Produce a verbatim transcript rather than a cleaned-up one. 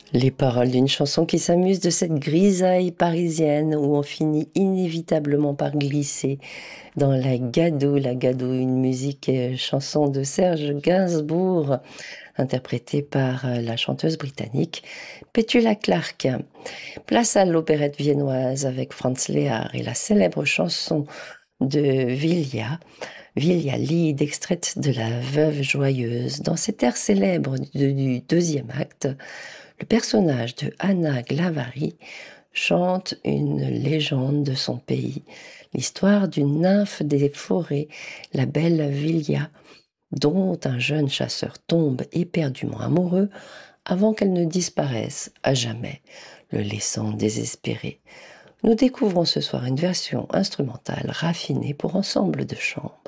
Les paroles d'une chanson qui s'amuse de cette grisaille parisienne où on finit inévitablement par glisser dans la gadoue. La gadoue, une musique euh, chanson de Serge Gainsbourg, interprétée par euh, la chanteuse britannique Petula Clark. Place à l'opérette viennoise avec Franz Lehár et la célèbre chanson de Vilja, Vilja Lied, extraite de La Veuve Joyeuse. Dans cet air célèbre du, du deuxième acte, le personnage de Anna Glavari chante une légende de son pays, l'histoire d'une nymphe des forêts, la belle Vilja, dont un jeune chasseur tombe éperdument amoureux avant qu'elle ne disparaisse à jamais, le laissant désespéré. Nous découvrons ce soir une version instrumentale raffinée pour ensemble de chambre.